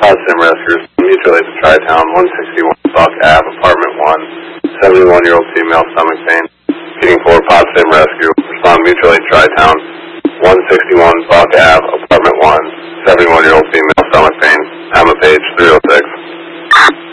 Positive rescuers, mutual aid to Tri-Town, 161 Buck Ave, apartment 1, 71-year-old female, stomach pain. Repeating for positive rescue, respond mutual aid Tri-Town, 161 Buck Ave, apartment 1, 71-year-old female, stomach pain. Hamlet Page 302.